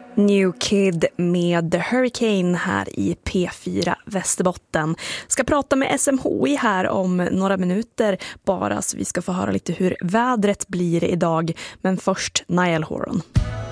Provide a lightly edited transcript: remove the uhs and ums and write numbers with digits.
New Kid med The Hurricane här i P4 Västerbotten. Ska prata med SMHI här om några minuter bara, så vi ska få höra lite hur vädret blir idag. Men först Niall Horan.